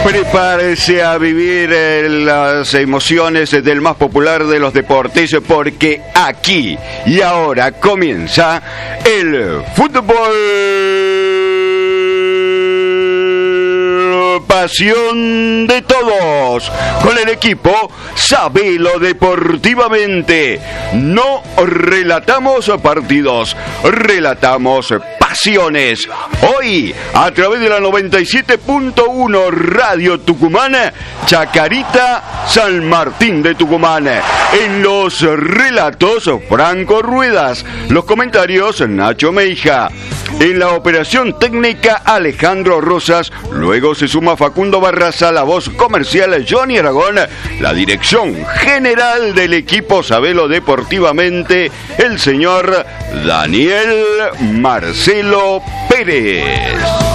Prepárese a vivir las emociones del más popular de los deportes, porque aquí y ahora comienza el fútbol, pasión de todos, con el equipo Sabelo Deportivamente. No relatamos partidos, relatamos pasiones. Hoy, a través de la 97.1 Radio Tucumán, Chacarita, San Martín de Tucumán. En los relatos, Franco Ruedas. Los comentarios, Nacho Meija. En la operación técnica, Alejandro Rosas. Luego se suma Facundo Barraza, la voz comercial, Johnny Aragón. La dirección general del equipo Sabelo Deportivamente, el señor Daniel Marcelo Pérez.